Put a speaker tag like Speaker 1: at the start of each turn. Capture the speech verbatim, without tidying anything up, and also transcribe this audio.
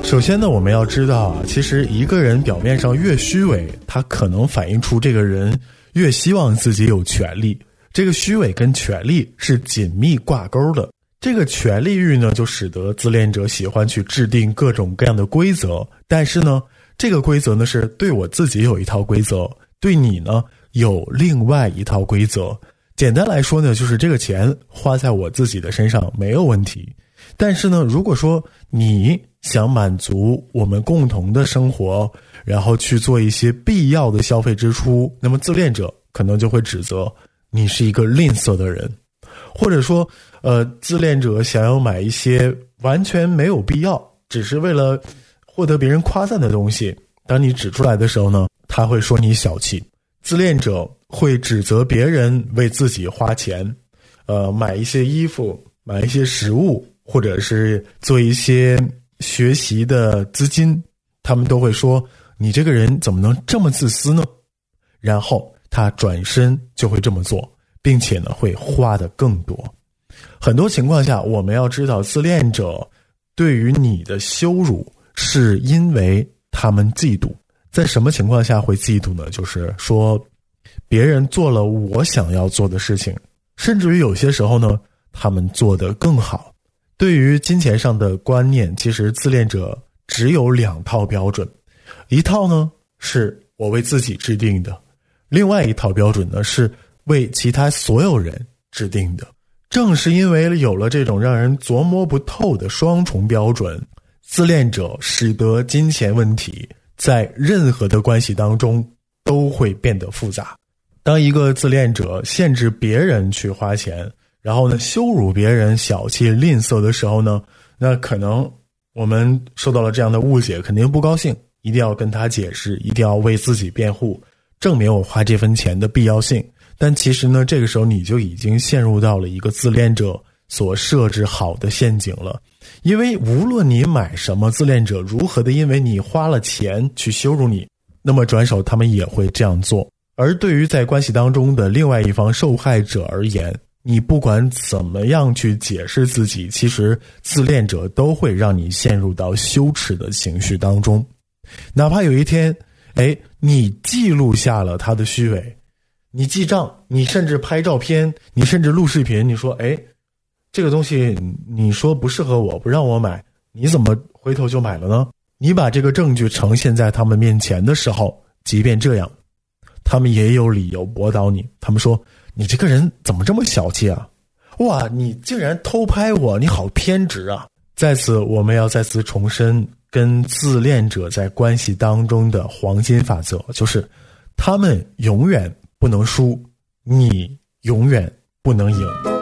Speaker 1: 首先呢，我们要知道啊，其实一个人表面上越虚伪，他可能反映出这个人越希望自己有权利。这个虚伪跟权力是紧密挂钩的。这个权力欲呢，就使得自恋者喜欢去制定各种各样的规则，但是呢，这个规则呢是对我自己有一套规则，对你呢有另外一套规则。简单来说呢，就是这个钱花在我自己的身上没有问题，但是呢，如果说你想满足我们共同的生活，然后去做一些必要的消费支出，那么自恋者可能就会指责你是一个吝啬的人，或者说呃，自恋者想要买一些完全没有必要，只是为了获得别人夸赞的东西，当你指出来的时候呢，他会说你小气。自恋者会指责别人为自己花钱，呃，买一些衣服，买一些食物，或者是做一些学习的资金，他们都会说你这个人怎么能这么自私呢？然后他转身就会这么做，并且呢会花得更多。很多情况下，我们要知道自恋者对于你的羞辱是因为他们嫉妒。在什么情况下会嫉妒呢？就是说别人做了我想要做的事情，甚至于有些时候呢他们做得更好。对于金钱上的观念，其实自恋者只有两套标准，一套呢是我为自己制定的，另外一套标准呢是为其他所有人制定的。正是因为有了这种让人琢磨不透的双重标准，自恋者使得金钱问题在任何的关系当中都会变得复杂。当一个自恋者限制别人去花钱，然后呢羞辱别人小气吝啬的时候呢，那可能我们受到了这样的误解，肯定不高兴，一定要跟他解释，一定要为自己辩护，证明我花这份钱的必要性。但其实呢，这个时候你就已经陷入到了一个自恋者所设置好的陷阱了。因为无论你买什么，自恋者如何的因为你花了钱去羞辱你，那么转手他们也会这样做。而对于在关系当中的另外一方受害者而言，你不管怎么样去解释自己，其实自恋者都会让你陷入到羞耻的情绪当中。哪怕有一天哎，你记录下了他的虚伪，你记账，你甚至拍照片，你甚至录视频，你说哎，这个东西你说不适合我，不让我买，你怎么回头就买了呢？你把这个证据呈现在他们面前的时候，即便这样，他们也有理由驳倒你。他们说你这个人怎么这么小气啊？哇，你竟然偷拍我，你好偏执啊！在此我们要再次重申跟自恋者在关系当中的黄金法则，就是他们永远不能输，你永远不能赢。